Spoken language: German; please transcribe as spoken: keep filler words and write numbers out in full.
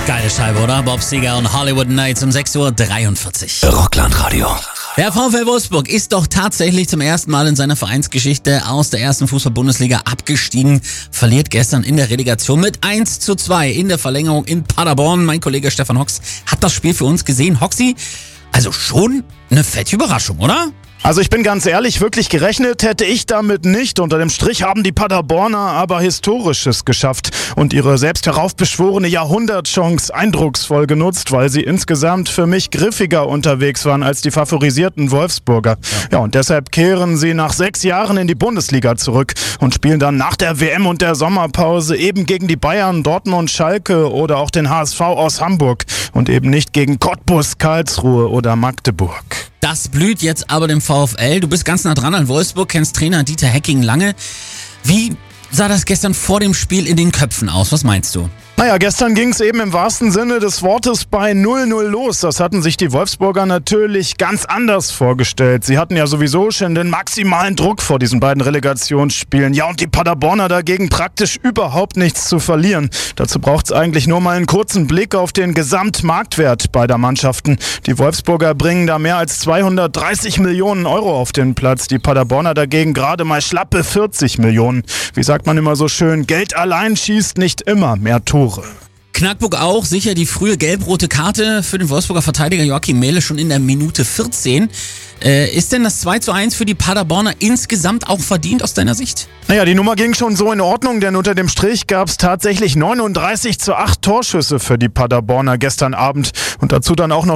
Geile Scheibe, oder? Bob Seger und Hollywood Nights um sechs Uhr dreiundvierzig. Rockland-Radio. Der VfL Wolfsburg ist doch tatsächlich zum ersten Mal in seiner Vereinsgeschichte aus der ersten Fußball-Bundesliga abgestiegen, verliert gestern in der Relegation mit eins zu zwei in der Verlängerung in Paderborn. Mein Kollege Stefan Hox hat das Spiel für uns gesehen. Hoxi, also schon eine fette Überraschung, oder? Also ich bin ganz ehrlich, wirklich gerechnet hätte ich damit nicht. Unter dem Strich haben die Paderborner aber Historisches geschafft und ihre selbst heraufbeschworene Jahrhundertchance eindrucksvoll genutzt, weil sie insgesamt für mich griffiger unterwegs waren als die favorisierten Wolfsburger. Ja, ja und deshalb kehren sie nach sechs Jahren in die Bundesliga zurück und spielen dann nach der W M und der Sommerpause eben gegen die Bayern, Dortmund, Schalke oder auch den H S V aus Hamburg und eben nicht gegen Cottbus, Karlsruhe oder Magdeburg. Das blüht jetzt aber dem VfL. Du bist ganz nah dran an Wolfsburg, kennst Trainer Dieter Hecking lange. Wie sah das gestern vor dem Spiel in den Köpfen aus? Was meinst du? Naja, gestern ging es eben im wahrsten Sinne des Wortes bei null null los. Das hatten sich die Wolfsburger natürlich ganz anders vorgestellt. Sie hatten ja sowieso schon den maximalen Druck vor diesen beiden Relegationsspielen. Ja, und die Paderborner dagegen praktisch überhaupt nichts zu verlieren. Dazu braucht es eigentlich nur mal einen kurzen Blick auf den Gesamtmarktwert beider Mannschaften. Die Wolfsburger bringen da mehr als zweihundertdreißig Millionen Euro auf den Platz. Die Paderborner dagegen gerade mal schlappe vierzig Millionen. Wie sagt man immer so schön, Geld allein schießt nicht immer mehr Tore. Knackpunkt auch, sicher die frühe gelb-rote Karte für den Wolfsburger Verteidiger Joachim Mähle schon in der Minute vierzehn. Äh, ist denn das zwei zu eins für die Paderborner insgesamt auch verdient aus deiner Sicht? Naja, die Nummer ging schon so in Ordnung, denn unter dem Strich gab es tatsächlich neununddreißig zu acht Torschüsse für die Paderborner gestern Abend und dazu dann auch noch